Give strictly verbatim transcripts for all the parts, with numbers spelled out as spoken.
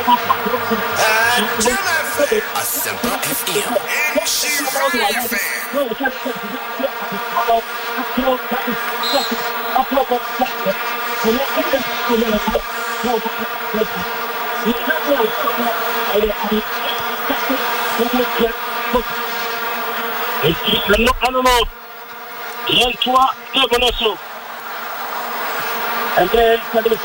Asempa F M. I don't know. Yantua, Evaneso. And then,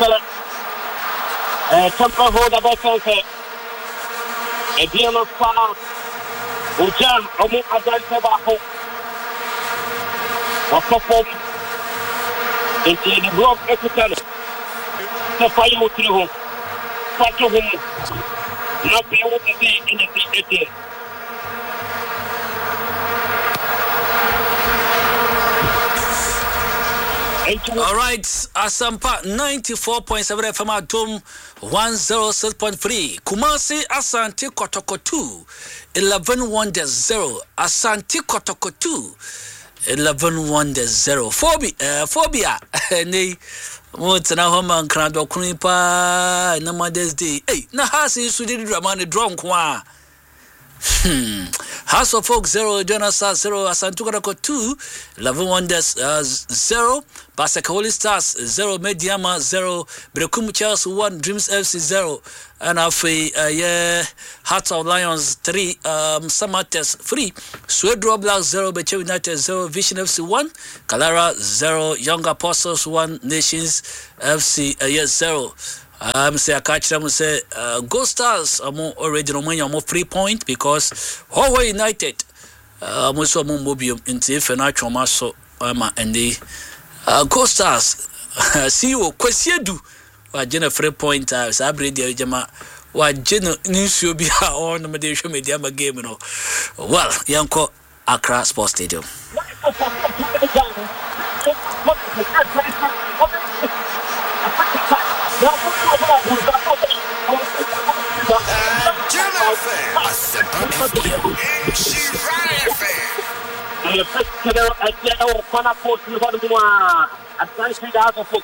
uh, Tampa hold about something. A deal of power. Ujam, Omu Adan Tobacco. Or perform into the block Equitano. The fire with you. Part of him. Not be able to see anything. All right, Asampa ninety-four point seven F M Atom one oh six point three. Kumasi Asante Kotoko two eleven Wonders zero. Asante Kotoko two eleven Wonders zero. Phobia, uh, phobia. Nei, what's na homa krado kunipa na Mother's Day. Hey, na hasi su di drama ne drunk wa. Hmm. House of Folk zero, Jonasa zero, Asantukarako two, eleven Wonders uh, zero, Pasaka Holy Stars zero, Mediama zero, Brekum Charles one, Dreams F C zero, and Afi uh, yeah, Hearts of Lions three, um, Samates three, Swedro Black zero, Beche United zero, Vision F C one, Kalara zero, Young Apostles one, Nations F C uh, yeah, zero. I'm say I catch them say uh, Go Stars are more original money more three point because Huawei United uh most of them mobium into if and actual so um and the uh, Go Stars see you kwesiedu wa jena three point uh sabre dia jama wa jena nsuo bi a on me dey hwe media ma game no well yanko Accra Sports Stadium. The first killer at the old corner post in the bottom of a slice of the book.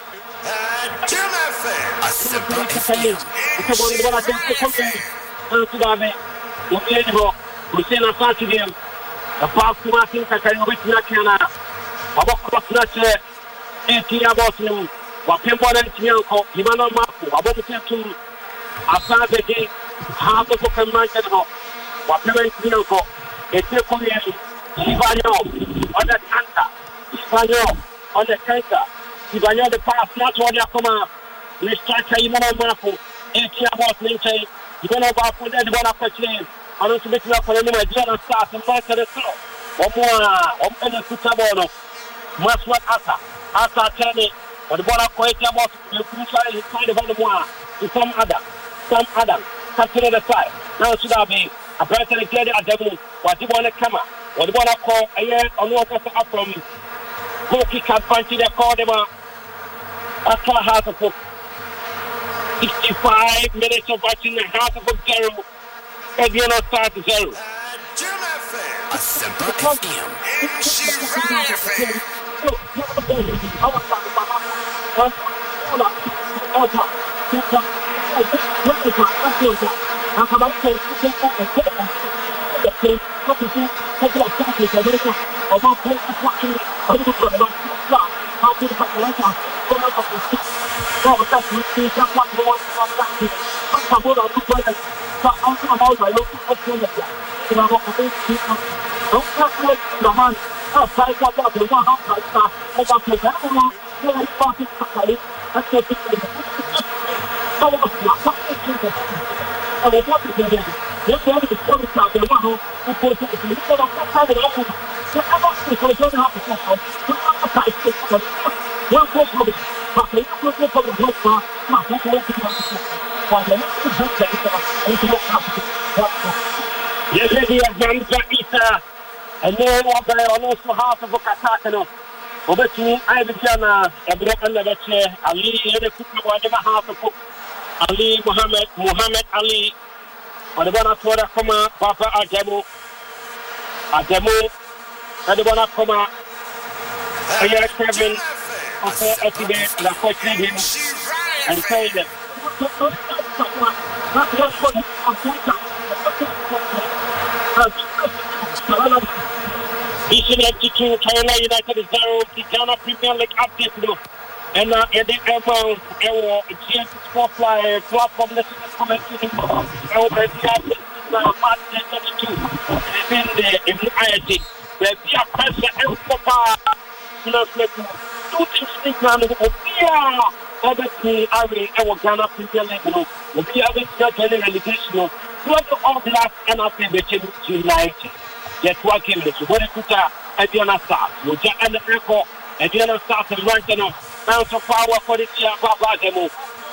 It's a one I think to Dame. We see a party game. A park to Martin Kakan with Nakana. About Crossnatcher, eighteen about him. What people and Tianco, Ivano Marco, about the two. A Saturday, half of a command. What people and Tianco, it's a community. Ivanyo on the tanker. Ivanyo on the tanker. Ivanyo the pass, not what you come out. We strike a Ivano Marco, eighteen about Lincoln. Ivano Marco, then one of the chain. I don't make up for any of the stars and back to the top. One more, one penny to Tabono. Must what Asa. Asa Kenny. But the ball of Quatia was the crucial inside of the one to some other, some other, touching the side. Now, should I be a better lady at the moon? What do you want to come up? What do you want to call a year on what up from Goki can punch the corner? After half of sixty-five minutes of watching the half of zero, and you know, start to zero. Asempa F M. She ran outside what up the one outside over the one very fast play that's the thing so what I was what is it this one is coming out the one who put it in the middle of the side of the other so I was going to have to go to the side to one goal for it but they go to the block for not to go to the for the next yes lady and Isa. And then what I also half of Katano. Obeti, I began a broken letter. Ali, the whatever half of Ali, Muhammad, Muhammad Ali, or the one of Tora Koma, Papa Ademo, Ademo, and the one of Koma, I had seven of the accident, and I questioned him and told them. Vision eighty-two, Carolina United zero, the Ghana Premier League update though. And uh, in the Emerald, Ewo, G S four Fly, platform, let's commenting Ewo, the March twenty-two, and then the M I T, where we are pressure and Papa, you know, two things think now, Obia, obviously, I will, Ewo Ghana Premier League, Obia, obviously, relegation, what all the last N F L became United. Yet working with the Borikuta, Adriana Stars, which are the record, Adriana Stars and Rantano, Mount of Power for the Tia Babademo.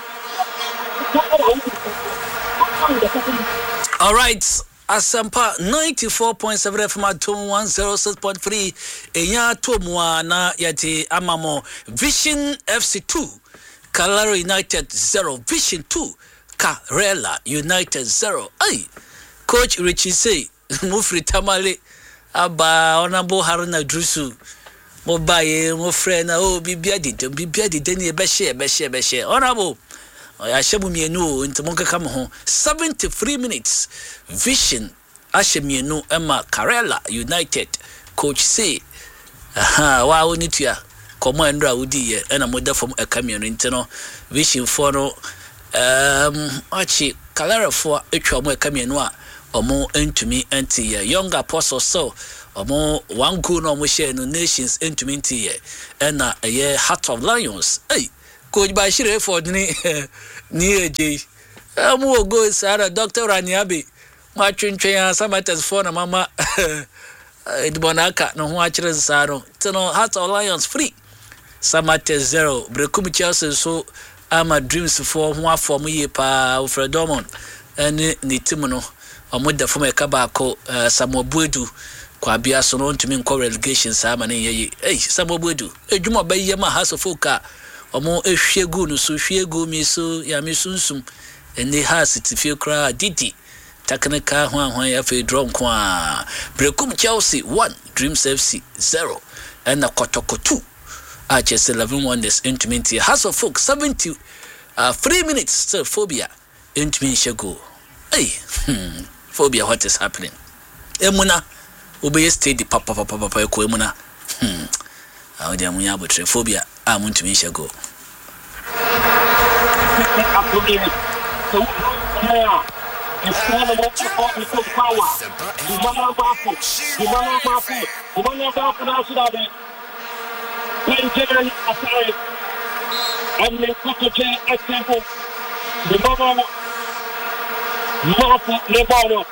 All right, Asampa ninety-four point seven F M at one oh six point three, Enya Tomwa na Yati Amamo, Vision F C two, Calera United zero, Vision two, Carella United zero. Hey, Coach Richie say, Mufri Tamale aba Honorable Haruna Drusu mo baye mo friend na o bibia dide bibia dide ne be share be share be share Honorable ahyebu mienu nti mo kaka mo ho seventy-three minutes Vision ahye Emma Carella United coach say aha wa oni tua komo endra wudi ye na mo da fom aka mienu nti no Vision for no um achi Carella for etwa mo aka mienu a omo entumi enti ye young apostle so omo one goal no mo share no nations entumi enti ye na ye Heart of Lions. Hey coach Bashir Ford ni ni eje amu go sara Doctor Raniabi ma twentwen asamates for na mama edibonaka no ho akire saro tino Heart of Lions free samates zero brekum Chelsea so ama dreams for ho afom ye pa Fredomon ene ni timu no omoda fo meka baako Samuel Buedu kwa bia so no ntumi nko relegation sa ma ne ye eh Samuel Buedu edwuma baye ma House of Oka omo ehwegu no so hwegu mi so ya mi sunsum ene House tifie kra didi takneka ho ahon ya fe draw nko a Brekum Chelsea one Dreams F C zero and Kotoko two a Chelsea eleven wonders ntumi House of Folk seventy uh, three minutes still phobia ntumi shego hey hmm phobia what is happening emuna obey steady papa papa papa ko emuna hmm awde amunya botre phobia a muntu mi shego Marco Lebano.